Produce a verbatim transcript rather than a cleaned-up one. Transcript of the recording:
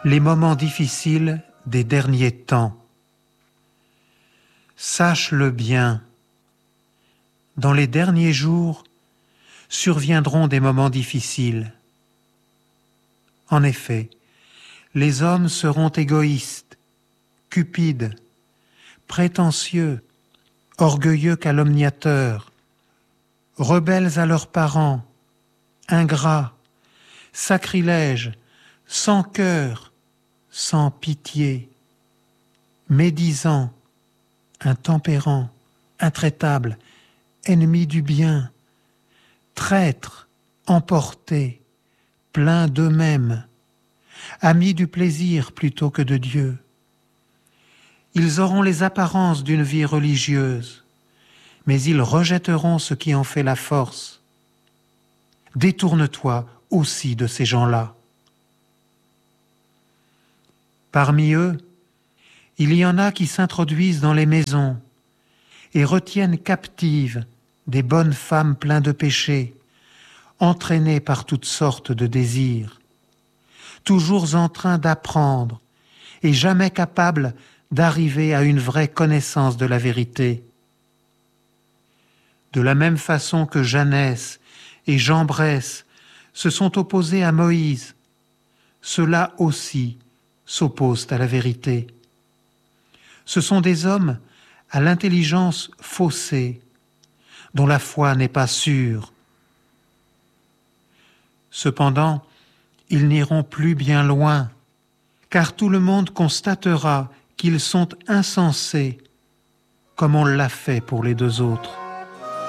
les moments difficiles des derniers temps. Sache-le bien, dans les derniers jours surviendront des moments difficiles. En effet, les hommes seront égoïstes, cupides, prétentieux, orgueilleux calomniateurs, rebelles à leurs parents, ingrats, sacrilèges, sans cœur, sans pitié, médisants, intempérants, intraitables, ennemis du bien, traîtres, emportés, pleins d'eux-mêmes, amis du plaisir plutôt que de Dieu. Ils auront les apparences d'une vie religieuse, mais ils rejetteront ce qui en fait la force. Détourne-toi aussi de ces gens-là. Parmi eux, il y en a qui s'introduisent dans les maisons et retiennent captives des bonnes femmes pleines de péchés, entraînées par toutes sortes de désirs, toujours en train d'apprendre et jamais capables d'arriver à une vraie connaissance de la vérité. De la même façon que Jeannès et Jambres se sont opposés à Moïse, ceux-là aussi s'opposent à la vérité. Ce sont des hommes à l'intelligence faussée, dont la foi n'est pas sûre. Cependant, ils n'iront plus bien loin, car tout le monde constatera qu'ils sont insensés, comme on l'a fait pour les deux autres.